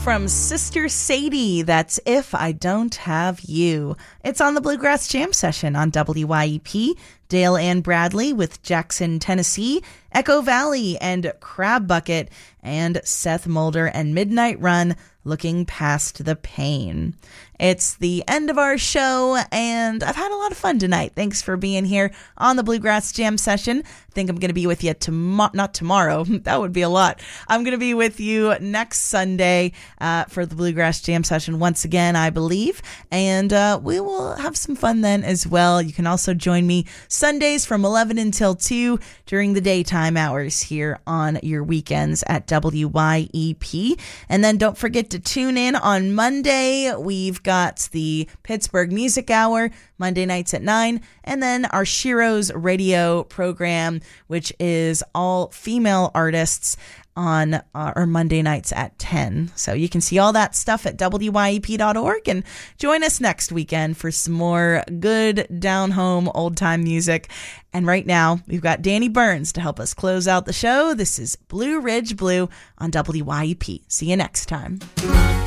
from Sister Sadie. That's If I Don't Have You. It's on the Bluegrass Jam Session on WYEP. Dale Ann Bradley with Jackson, Tennessee, Echo Valley and Crab Bucket, and Seth Mulder and Midnight Run, Looking Past the Pain. It's the end of our show, and I've had a lot of fun tonight. Thanks for being here on the Bluegrass Jam Session. I think I'm going to be with you not tomorrow. That would be a lot. I'm going to be with you next Sunday for the Bluegrass Jam Session once again, I believe, and we will have some fun then as well. You can also join me Sundays from 11 until 2 during the daytime hours here on your weekends at WYEP. And then don't forget to tune in on Monday. We've got the Pittsburgh Music Hour, Monday nights at 9, and then our Shiro's radio program, which is all female artists on our Monday nights at 10. So you can see all that stuff at WYEP.org and join us next weekend for some more good down-home old-time music. And right now, we've got Danny Burns to help us close out the show. This is Blue Ridge Blue on WYEP. See you next time.